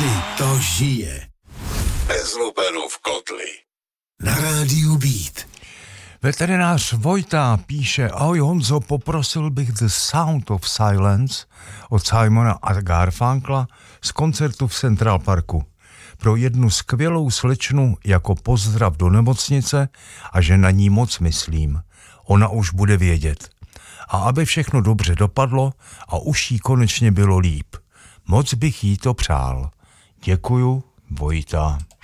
Tady to žije. Bez lupenu v kotli. Na rádiu Beat. Veterinář Vojta píše: Ahoj Honzo, poprosil bych The Sound of Silence od Simona a Garfunkla z koncertu v Central Parku. Pro jednu skvělou slečnu jako pozdrav do nemocnice a že na ní moc myslím. Ona už bude vědět. A aby všechno dobře dopadlo a už jí konečně bylo líp. Moc bych jí to přál. Děkuju, Vojta.